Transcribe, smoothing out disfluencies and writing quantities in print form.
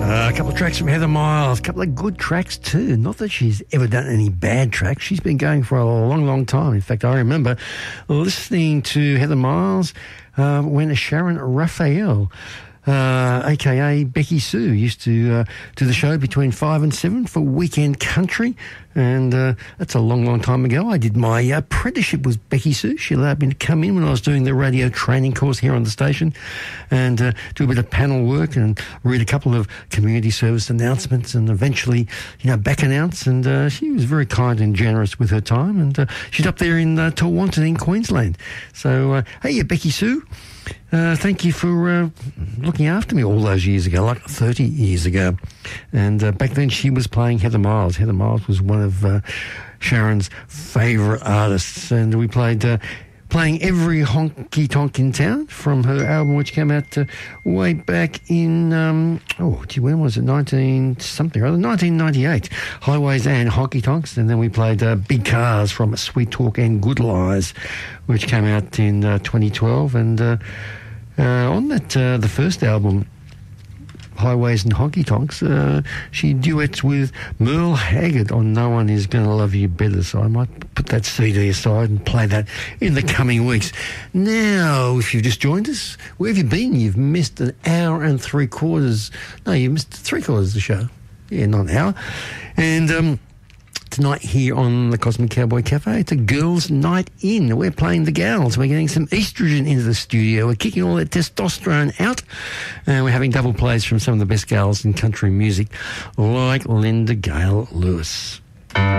A couple of tracks from Heather Miles, a couple of good tracks too. Not that she's ever done any bad tracks. She's been going for a long, long time. In fact, I remember listening to Heather Miles when Sharon Raphael, a.k.a. Becky Sue, used to do the show between 5 and 7 for Weekend Country. And that's a long, long time ago. I did my apprenticeship with Becky Sue. She allowed me to come in when I was doing the radio training course here on the station and do a bit of panel work and read a couple of community service announcements and eventually, back announce. And she was very kind and generous with her time. And she's up there in Tewantin in Queensland. So, hey, Becky Sue. Thank you for looking after me all those years ago, like 30 years ago. And back then she was playing Heather Miles. Heather Miles was one of Sharon's favourite artists. And we played playing every honky tonk in town from her album, which came out way back in, when was it? 1998. Highways and Honky Tonks. And then we played Big Cars from Sweet Talk and Good Lies, which came out in 2012. And on that, the first album, Highways and Honky Tonks, she duets with Merle Haggard on No One Is Gonna Love You Better, so I might put that CD aside and play that in the coming weeks. Now, if you've just joined us, where have you been? You've missed an hour and three-quarters. No, you missed three-quarters of the show. Yeah, not an hour. And tonight here on the Cosmic Cowboy Cafe, it's a girls' night in. We're playing the gals. We're getting some estrogen into the studio. We're kicking all that testosterone out. And we're having double plays from some of the best gals in country music, like Linda Gale Lewis.